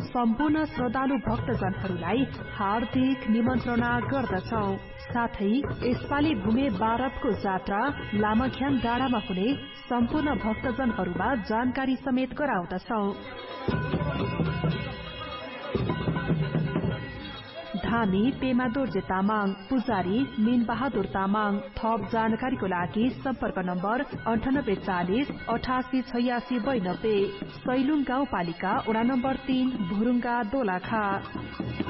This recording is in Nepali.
सम्पूर्ण श्रद्धालु भक्तजनहरूलाई हार्दिक निमन्त्रणा गर्दछौं। साथै यसपालि भूमे बारतको जात्रा लामाख्यान डाँडामा हुने सम्पूर्ण भक्तजनहरूमा जानकारी समेत गराउँदछौं। धामी पेमा दोर्जे तामाङ, पुजारी मीन बहादुर तामाङ। थप जानकारीको लागि सम्पर्क नम्बर 9840 888692। सैलुङ गाउँपालिका वडा नम्बर 3 भुरुङ्गा दोलाखा।